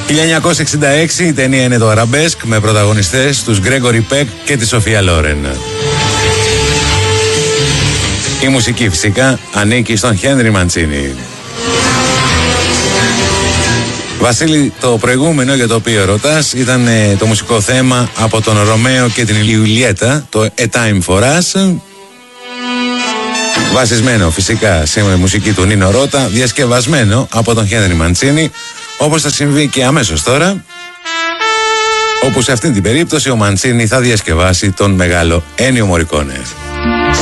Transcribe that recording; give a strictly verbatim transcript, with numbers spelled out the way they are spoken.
χίλια εννιακόσια εξήντα έξι η ταινία είναι το Arabesque με πρωταγωνιστές τους Γκρέγκορι Πεκ και τη Σοφία Λόρεν. Η μουσική φυσικά ανήκει στον Χένρι Μαντσίνι. Βασίλη, το προηγούμενο για το οποίο ρωτάς ήταν ε, το μουσικό θέμα από τον Ρωμαίο και την Ιουλιέτα, το A Time for Us. Βασισμένο φυσικά σε μουσική του Νίνο Ρώτα, διασκευασμένο από τον Χένρι Μαντσίνι, όπως θα συμβεί και αμέσως τώρα, όπου σε αυτή την περίπτωση ο Μαντσίνι θα διασκευάσει τον μεγάλο Ένιο Μορικόνε.